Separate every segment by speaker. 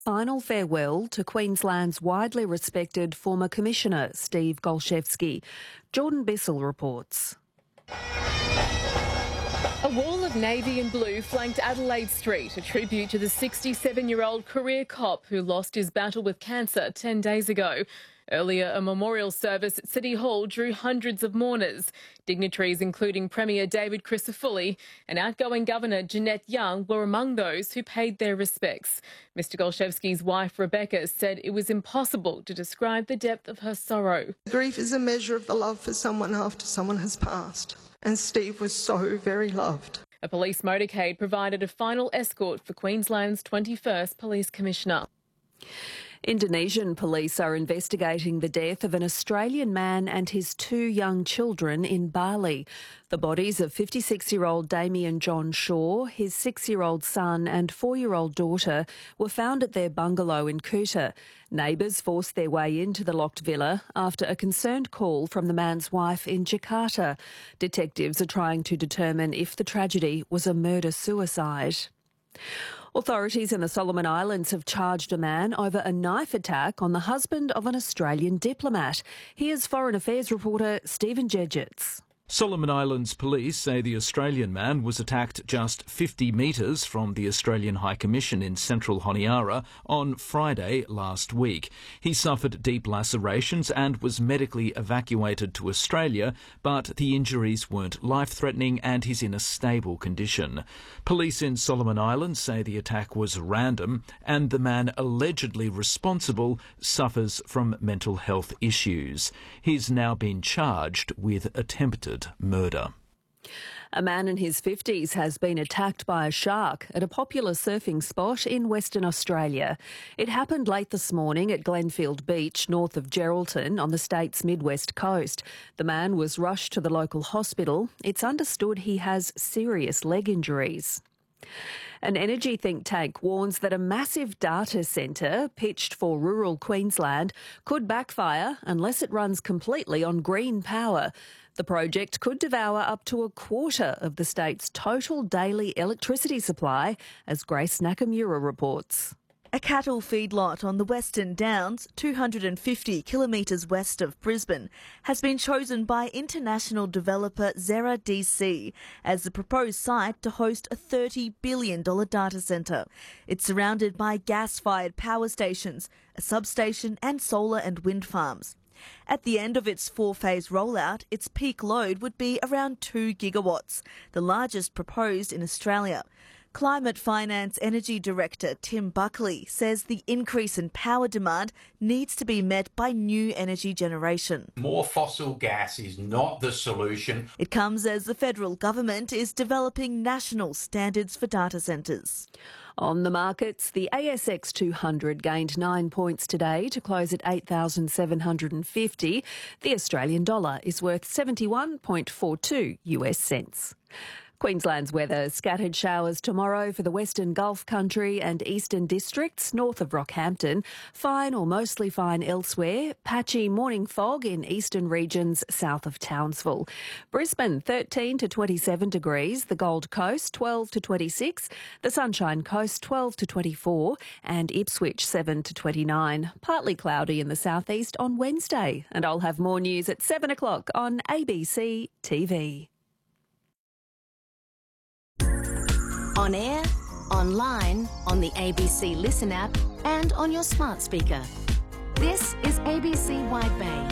Speaker 1: Final farewell to Queensland's widely respected former Commissioner, Steve Golchevsky. Jordan Bissell reports.
Speaker 2: A wall of navy and blue flanked Adelaide Street, a tribute to the 67-year-old career cop who lost his battle with cancer 10 days ago. Earlier, a memorial service at City Hall drew hundreds of mourners. Dignitaries including Premier David Crisafulli and outgoing Governor Jeanette Young were among those who paid their respects. Mr Golchevsky's wife Rebecca said it was impossible to describe the depth of her sorrow.
Speaker 3: Grief is a measure of the love for someone after someone has passed, and Steve was so very loved.
Speaker 2: A police motorcade provided a final escort for Queensland's 21st Police Commissioner.
Speaker 1: Indonesian police are investigating the death of an Australian man and his 2 young children in Bali. The bodies of 56-year-old Damien John Shaw, his 6-year-old son and 4-year-old daughter were found at their bungalow in Kuta. Neighbours forced their way into the locked villa after a concerned call from the man's wife in Jakarta. Detectives are trying to determine if the tragedy was a murder-suicide. Authorities in the Solomon Islands have charged a man over a knife attack on the husband of an Australian diplomat. Here's Foreign Affairs reporter Stephen Jedgetts.
Speaker 4: Solomon Islands police say the Australian man was attacked just 50 metres from the Australian High Commission in central Honiara on Friday last week. He suffered deep lacerations and was medically evacuated to Australia, but the injuries weren't life-threatening and he's in a stable condition. Police in Solomon Islands say the attack was random and the man allegedly responsible suffers from mental health issues. He's now been charged with attempted murder.
Speaker 1: A man in his 50s has been attacked by a shark at a popular surfing spot in Western Australia. It happened late this morning at Glenfield Beach, north of Geraldton, on the state's mid-west coast. The man was rushed to the local hospital. It's understood he has serious leg injuries. An energy think tank warns that a massive data centre pitched for rural Queensland could backfire unless it runs completely on green power. The project could devour up to a quarter of the state's total daily electricity supply, as Grace Nakamura reports.
Speaker 5: A cattle feedlot on the Western Downs, 250 kilometres west of Brisbane, has been chosen by international developer Zera DC as the proposed site to host a $30 billion data centre. It's surrounded by gas-fired power stations, a substation and solar and wind farms. At the end of its 4-phase rollout, its peak load would be around 2 gigawatts, the largest proposed in Australia. Climate Finance Energy Director Tim Buckley says the increase in power demand needs to be met by new energy generation.
Speaker 6: More fossil gas is not the solution.
Speaker 5: It comes as the federal government is developing national standards for data centres.
Speaker 1: On the markets, the ASX 200 gained 9 points today to close at 8,750. The Australian dollar is worth 71.42 US cents. Queensland's weather: scattered showers tomorrow for the Western Gulf Country and Eastern Districts north of Rockhampton. Fine or mostly fine elsewhere. Patchy morning fog in eastern regions south of Townsville. Brisbane 13 to 27 degrees. The Gold Coast 12 to 26. The Sunshine Coast 12 to 24. And Ipswich 7 to 29. Partly cloudy in the southeast on Wednesday. And I'll have more news at 7 o'clock on ABC TV.
Speaker 7: On air, online, on the ABC Listen app and on your smart speaker. This is ABC Wide Bay.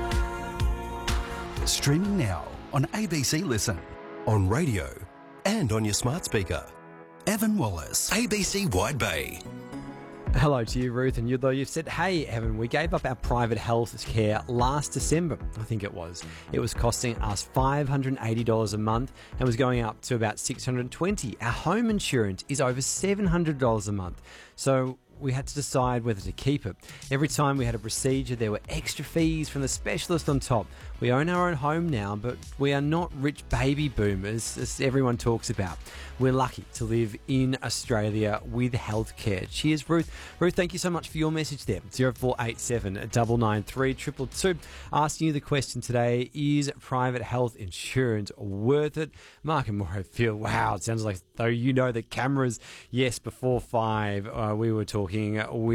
Speaker 8: Streaming now on ABC Listen, on radio and on your smart speaker. Evan Wallace, ABC Wide Bay.
Speaker 9: Hello to you, Ruth and Yudlo. You've said, hey, Evan, we gave up our private health care last December, I think it was. It was costing us $580 a month and was going up to about $620. Our home insurance is over $700 a month. So we had to decide whether to keep it. Every time we had a procedure, there were extra fees from the specialist on top. We own our own home now, but we are not rich baby boomers, as everyone talks about. We're lucky to live in Australia with healthcare. Cheers, Ruth. Ruth, thank you so much for your message there. 0487 993 222. Asking you the question today, is private health insurance worth it? Mark and Maura feel, wow, it sounds like though you know the cameras. Yes, before 5, we were talking talking with